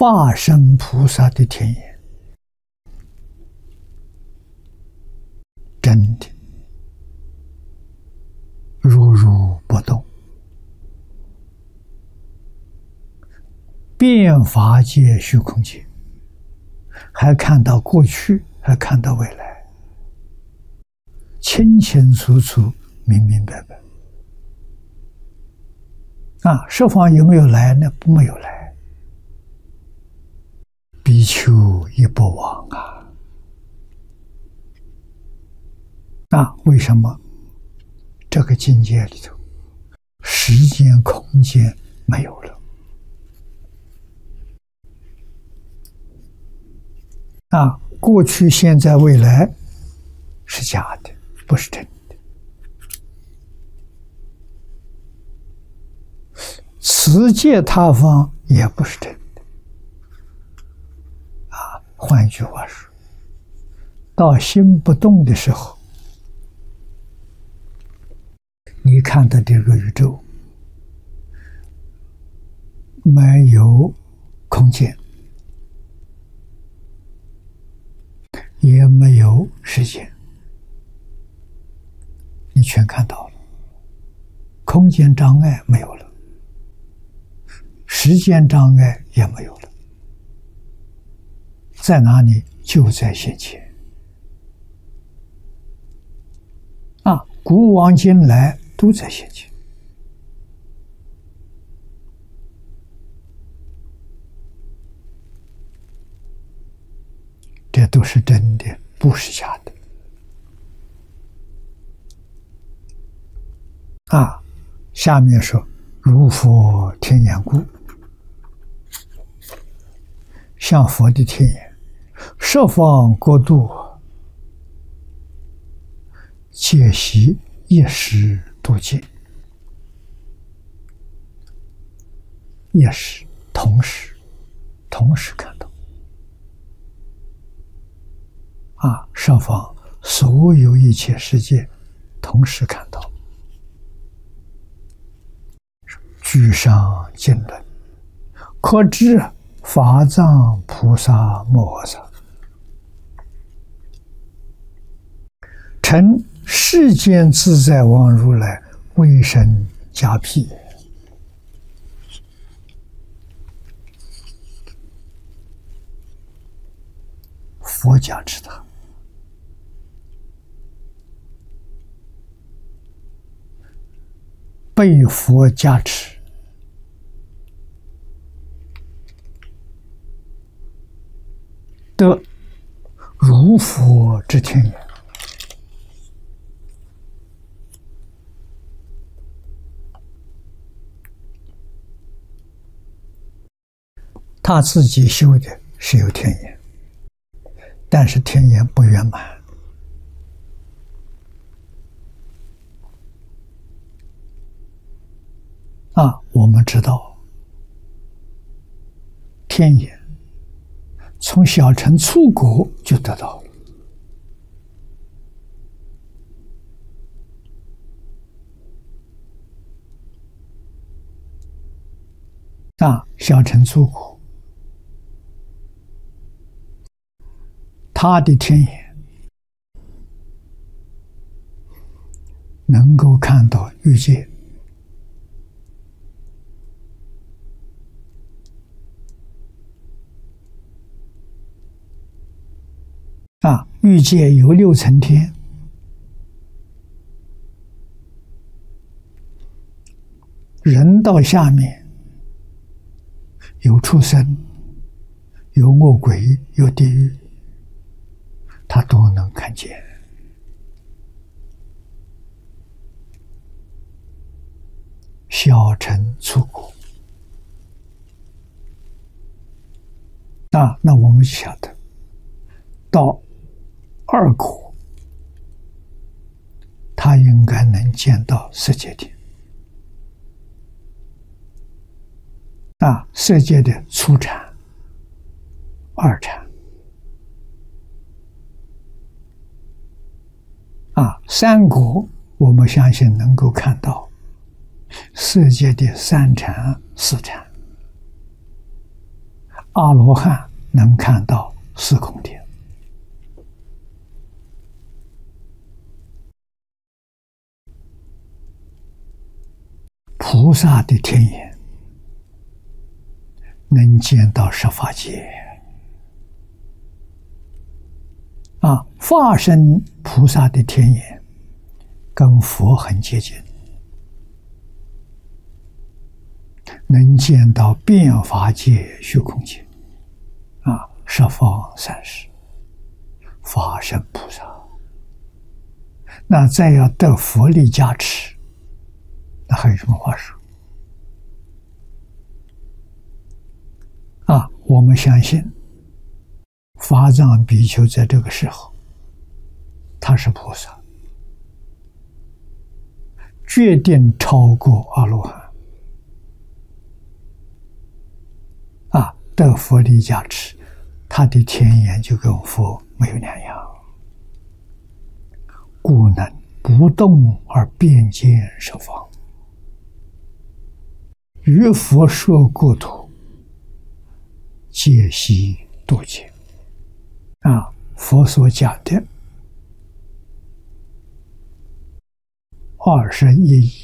法身菩萨的天眼，真的如如不动，遍法界虚空界，还看到过去，还看到未来，清清楚楚，明明白白。十方有没有来呢？没有来，比丘亦不往为什么？这个境界里头，时间空间没有了。过去、现在、未来是假的，不是真的。此界他方也不是真的。换一句话说，到心不动的时候，你看到这个宇宙没有空间，也没有时间，你全看到了。空间障碍没有了，时间障碍也没有了，在哪里？就在现前。古往今来都在现前。这都是真的，不是假的。下面说如佛天眼故，像佛的天眼，十方国度皆悉一时度尽，一时同时看到。十方所有一切世界同时看到。居上经论，可知法藏菩萨摩诃萨成世间自在王如来为身加辟。佛加持他，被佛加持，得如佛之天眼。他自己修的是有天眼，但是天眼不圆满。我们知道天眼从小乘粗果就得到了。小乘粗果，他的天眼能够看到欲界，欲界有6层天，人到下面有畜生，有恶鬼，有地狱，他都能看见。小乘粗果，那我们晓得到2果，他应该能见到色界天。色界的初禅、二禅，3果我们相信能够看到色界的3禅、4禅。 阿罗汉能看到四空天。菩萨的天眼能见到十法界啊，化身菩萨的天眼跟佛很接近，能见到变法界、虚空界啊，十方三世法身菩萨。那再要得佛力加持，那还有什么话说啊？我们相信法藏比丘在这个时候他是菩萨，决定超过阿罗汉啊，得佛力加持，他的天眼就跟佛没有两样，故能不动而遍见十方，于佛说国土，皆悉度尽啊！佛所讲的21亿